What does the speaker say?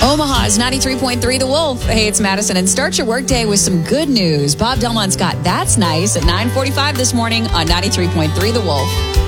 Omaha's 93.3 The Wolf. Hey, it's Madison, and start your workday with some good news. Bob Delmont's got That's Nice at 9:45 this morning on 93.3 The Wolf.